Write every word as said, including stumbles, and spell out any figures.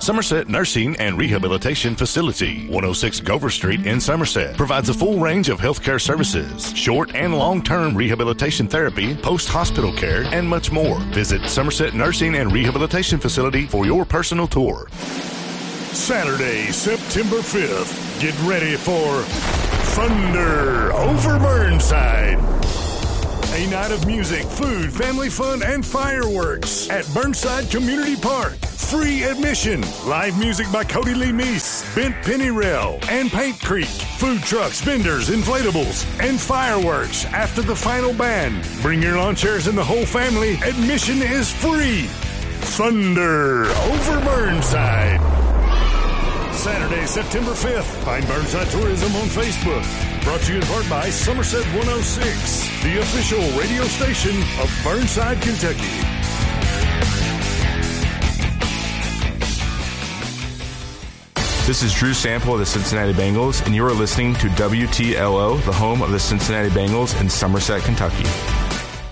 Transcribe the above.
Somerset Nursing and Rehabilitation Facility, one oh six Gover Street in Somerset, provides a full range of healthcare services, short and long-term rehabilitation therapy, post-hospital care, and much more. Visit Somerset Nursing and Rehabilitation Facility for your personal tour. Saturday, September fifth. Get ready for Thunder over Burnside. A night of music, food, family fun, and fireworks at Burnside Community Park. Free admission. Live music by Cody Lee Meese, Bent Penny Rail, and Paint Creek. Food trucks, vendors, inflatables, and fireworks after the final band. Bring your lawn chairs and the whole family. Admission is free. Thunder over Burnside. Saturday, September fifth. Find Burnside Tourism on Facebook. Brought to you in part by Somerset one oh six, the official radio station of Burnside, Kentucky. This is Drew Sample of the Cincinnati Bengals, and you are listening to W T L O, the home of the Cincinnati Bengals in Somerset, Kentucky.